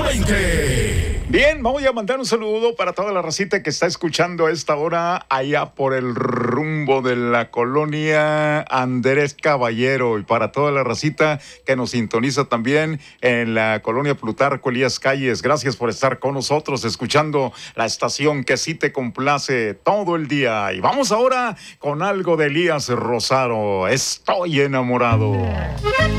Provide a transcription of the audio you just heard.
20. Bien, vamos a mandar un saludo para toda la racita que está escuchando a esta hora allá por el rumbo de la colonia Andrés Caballero y para toda la racita que nos sintoniza también en la colonia Plutarco Elías Calles. Gracias por estar con nosotros escuchando la estación que sí te complace todo el día. Y vamos ahora con algo de Elías Rosaro. Estoy enamorado.